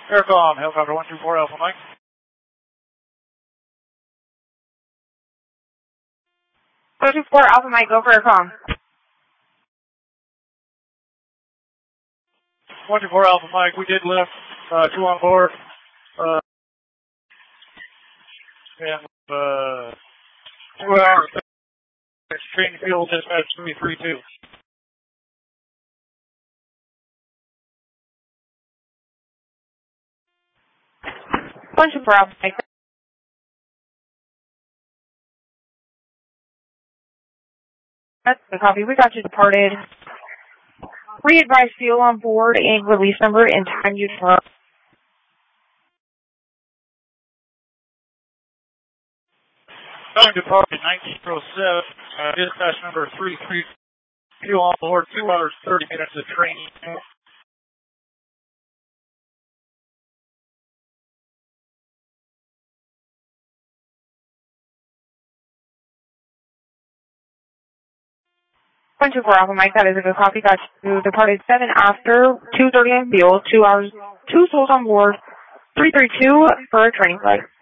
Aircom, helicopter 124 Alpha Mike. 124 Alpha Mike, go for Aircom. 124 Alpha Mike, we did lift, 2 on board, and, 2 hours, exchange fuel dispatch 332. Bunch of Alpha Mike. That's the copy. We got you departed. Re-advise fuel on board and release number and time you depart. Time departed 1907, dispatch number 33, fuel on board, 2 hours, 30 minutes of training. Bunch of Alpha Mike, that is a good copy. Got you departed 7 after 2:30 on fuel, 2 hours, 2 souls on board, 332 for a training flight.